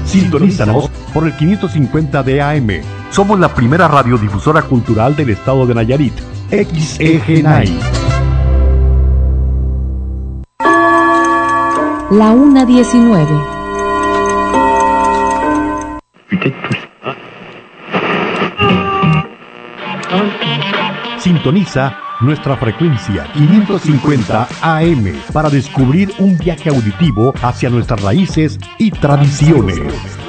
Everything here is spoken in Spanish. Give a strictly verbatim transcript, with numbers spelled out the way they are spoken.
Sintonízanos por el quinientos cincuenta de A M. Somos la primera radiodifusora cultural del estado de Nayarit. X E G N A I. La una diecinueve. Sintoniza nuestra frecuencia quinientos cincuenta A M para descubrir un viaje auditivo hacia nuestras raíces y tradiciones.